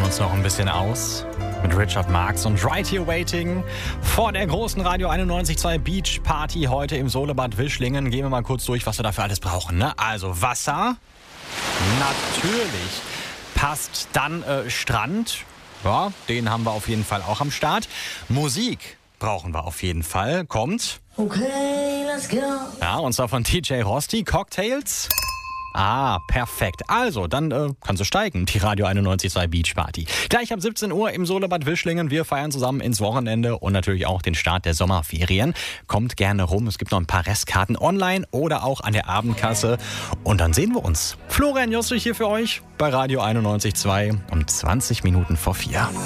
uns noch ein bisschen aus mit Richard Marx und Right Here Waiting vor der großen Radio 91.2 Beach Party heute im Solebad Wischlingen. Gehen wir mal kurz durch, was wir dafür alles brauchen. Ne? Also Wasser, natürlich passt dann Strand, ja, den haben wir auf jeden Fall auch am Start. Musik brauchen wir auf jeden Fall, kommt. Okay, let's go. Ja, und zwar von DJ Rosti, Cocktails. Ah, perfekt. Also, dann kannst du steigen, die Radio 91.2 Beach Party. Gleich ab 17 Uhr im Solebad Wischlingen. Wir feiern zusammen ins Wochenende und natürlich auch den Start der Sommerferien. Kommt gerne rum. Es gibt noch ein paar Restkarten online oder auch an der Abendkasse. Und dann sehen wir uns. Florian Jostrich hier für euch bei Radio 91.2 um 20 Minuten vor 4.